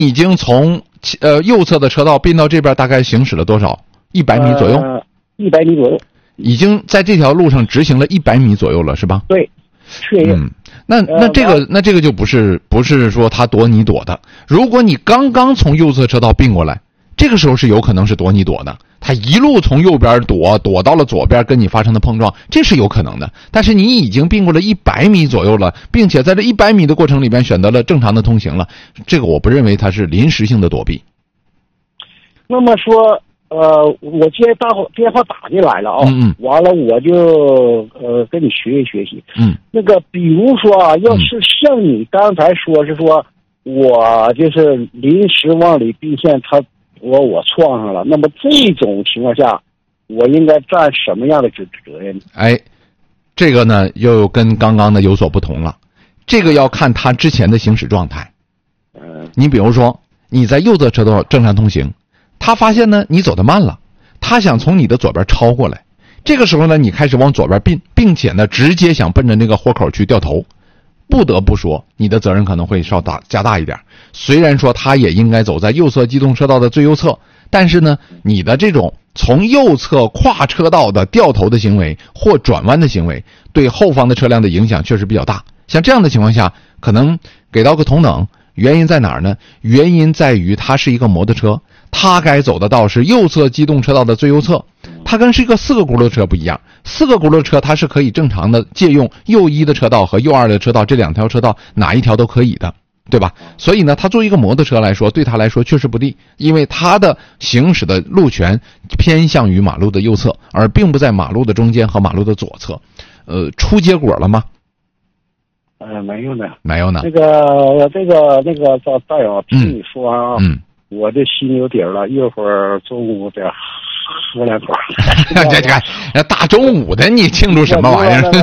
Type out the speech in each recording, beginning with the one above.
已经从右侧的车道并到这边，大概行驶了多少？100米左右。 100米左右。 已经在这条路上直行了100米左右了，是吧？ 对，确认。 那这个就不是说他躲你躲的。如果你刚刚从右侧车道并过来，这个时候是有可能是躲你躲的。他一路从右边躲到了左边，跟你发生的碰撞，这是有可能的。但是你已经并过了100米左右了，并且在这100米的过程里边选择了正常的通行了，这个我不认为它是临时性的躲避。 那么说，我接电话打进来了啊，完了我就跟你学习。那个比如说啊，要是像你刚才说是说我就是临时往里并线，我撞上了，那么这种情况下，我应该占什么样的责任？ 这个呢又跟刚刚的有所不同了，这个要看他之前的行驶状态。你比如说你在右侧车道正常通行，他发现呢你走得慢了，他想从你的左边超过来，这个时候呢你开始往左边并且呢直接想奔着那个豁口去掉头，不得不说你的责任可能会加大一点。虽然说他也应该走在右侧机动车道的最右侧，但是呢你的这种从右侧跨车道的掉头的行为或转弯的行为，对后方的车辆的影响确实比较大。像这样的情况下，可能给到个同等，原因在哪儿呢？原因在于它是一个摩托车，它该走的道是右侧机动车道的最右侧，它跟是一个4个轱辘车不一样。4个轱辘车它是可以正常的借用右1的车道和右2的车道，这2条车道哪一条都可以的，对吧？所以呢它作为一个摩托车来说，对它来说确实不利，因为它的行驶的路权偏向于马路的右侧，而并不在马路的中间和马路的左侧。出结果了吗？ 没有呢。 那个大友听你说啊，我这心有底了，一会儿中午得喝2口。 这大中午的你庆祝什么玩意儿？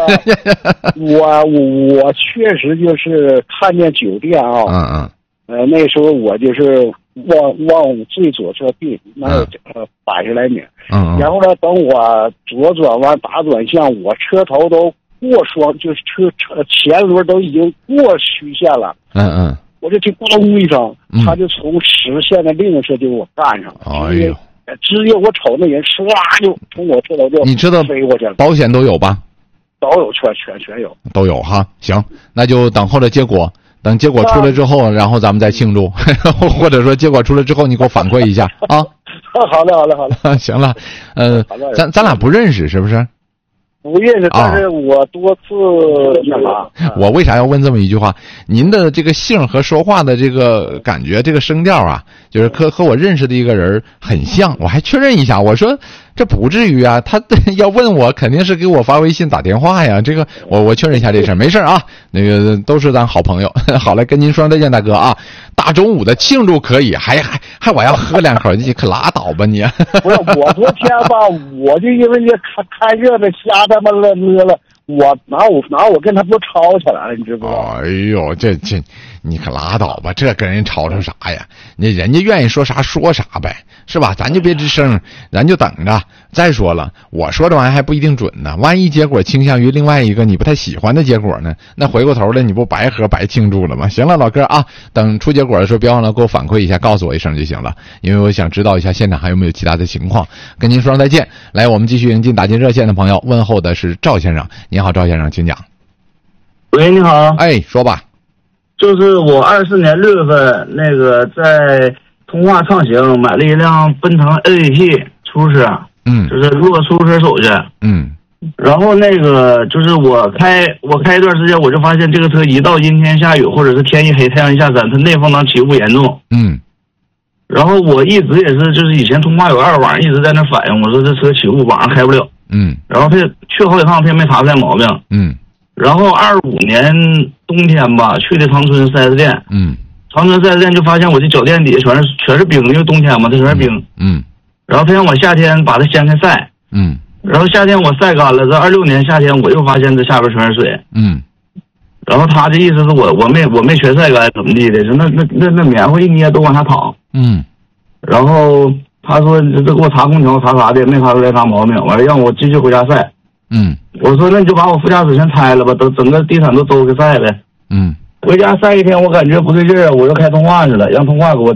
我确实就是看见酒店啊，那时候我就是往最左侧并，那有80来米，然后呢，等我左转弯打转向，我车头都过双，就是车前轮都已经过虚线了，我就听咣一声，他就从实线的另一侧就给我干上了，直接我瞅那人唰就从我车头就你知道飞过去了。 保险都有吧？ 都有，全有， 都有哈。行，那就等候着结果。等结果出来之后，然后咱们再庆祝，或者说结果出来之后，你给我反馈一下啊。 好的。 行了，咱俩不认识是不是？ 不认识，但是我多次干嘛？ 我为啥要问这么一句话？您的这个姓和说话的这个感觉，这个声调啊，就是和我认识的一个人很像。我还确认一下，我说这不至于啊，他要问我肯定是给我发微信打电话呀。这个我确认一下这事儿，没事啊，那个都是咱好朋友。好了，跟您说再见，大哥啊。大中午的庆祝可以，还我要喝2口，你可拉倒吧你。 不是我昨天吧，我就因为这看热闹瞎他妈了，我拿我跟他不吵起来了，你知不知道？ 哎呦，这你可拉倒吧，这跟人吵吵啥呀？人家愿意说啥说啥呗，是吧？咱就别吱声，咱就等着。再说了，我说这玩意儿还不一定准呢，万一结果倾向于另外一个你不太喜欢的结果呢？那回过头来你不白喝白庆祝了吗？行了，老哥啊，等出结果的时候别忘了给我反馈一下，告诉我一声就行了，因为我想知道一下现场还有没有其他的情况。跟您说声再见。来，我们继续迎进打进热线的朋友，问候的是赵先生。你好，赵先生，请讲。 喂，你好。 说吧。 就是我24年6月份那个在通化畅行买了一辆奔腾 AVP 出租车，就是落出租车手续，然后那个就是我开一段时间，我就发现这个车一到阴天下雨或者是天一黑太阳一下山，它内风囊起雾严重，然后我一直也是就是以前通话有2网一直在那反映，我说这车起雾晚上开不了，然后他去好几趟他也没查出来毛病，然后25年冬天吧去的长春 4S 店，长春 4S 店就发现我这脚垫底下全是冰，因为冬天嘛它全是冰，然后他让我夏天把它掀开晒，然后夏天我晒干了，这26年夏天我又发现这下边全是水，然后他的意思是我没全晒干怎么地的，那棉花一捏都往下淌，然后他说这给我查空调查啥的没查出来啥毛病，完了让我继续回家晒，我说那你就把我副驾驶全拆了吧，都整个地毯都周给晒呗，回家晒一天我感觉不对劲儿，我就开通话去了，让通话给我